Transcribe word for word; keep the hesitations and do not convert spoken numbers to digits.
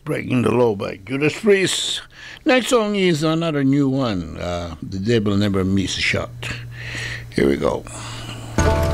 Breaking the Law by Judas Priest. Next song is another new one. Uh, the Devil Never Misses a Shot. Here we go.